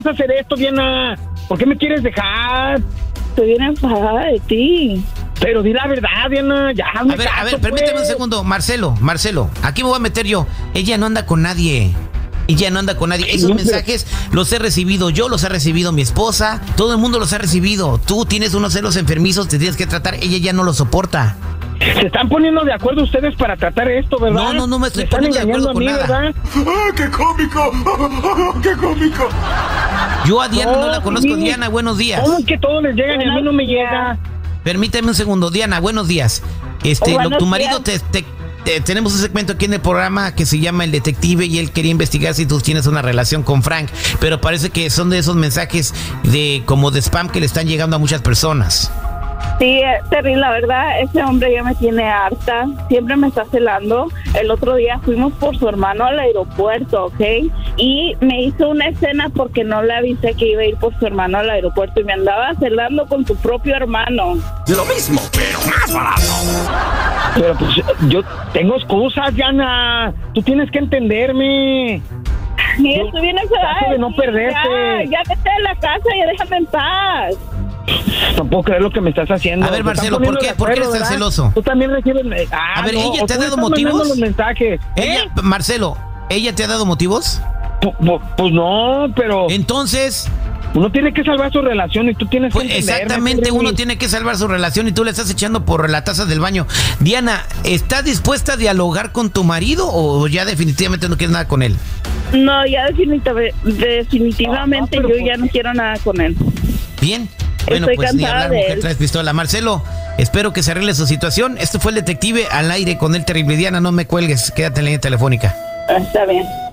vas a hacer esto, Diana? ¿Por qué me quieres dejar? Estoy bien enfadada de ti. Pero di la verdad, Diana, ya hazme caso, a ver, permíteme un segundo. Marcelo, aquí me voy a meter yo. Ella no anda con nadie. Esos mensajes los he recibido yo, los ha recibido mi esposa. Todo el mundo los ha recibido. Tú tienes unos celos enfermizos, te tienes que tratar. Ella ya no lo soporta. Se están poniendo de acuerdo ustedes para tratar esto, ¿verdad? No me estoy poniendo de acuerdo con nada. ¿Verdad? ¡Qué cómico! ¡Qué cómico! Yo a Diana no la conozco. Diana, buenos días. ¿Cómo es que todos les llegan y a mí no me llega? Permíteme un segundo. Diana, buenos días. Tu marido tenemos un segmento aquí en el programa que se llama El Detective y él quería investigar si tú tienes una relación con Frank, pero parece que son de esos mensajes como de spam que le están llegando a muchas personas. Sí, Terry, la verdad, ese hombre ya me tiene harta. Siempre me está celando. El otro día fuimos por su hermano al aeropuerto, ¿ok? Y me hizo una escena porque no le avisé que iba a ir por su hermano al aeropuerto y me andaba celando con su propio hermano. Lo mismo, pero más barato. Pero pues yo tengo excusas, Diana. Tú tienes que entenderme. Y estoy bien enfadada. Trato de no perderte. Ya vete de la casa y déjame en paz. No puedo creer lo que me estás haciendo. A ver, Marcelo, ¿por qué eres tan celoso? Tú también recibes... A ver, ¿ella te ha dado motivos? motivos? Los mensajes. Marcelo, ¿ella te ha dado motivos? Pues no, pero... Entonces... Uno tiene que salvar su relación y tú tienes que entenderme. Exactamente, uno tiene que salvar su relación y tú le estás echando por la taza del baño. Diana, ¿estás dispuesta a dialogar con tu marido o ya definitivamente no quieres nada con él? No, ya definitivamente yo ya no quiero nada con él. Bien. Bueno, estoy pues ni cansada hablar, de mujer él. traes pistola. Marcelo, espero que se arregle su situación. Esto fue El Detective al aire con El Terrible. Diana, no me cuelgues, quédate en la línea telefónica. Está bien.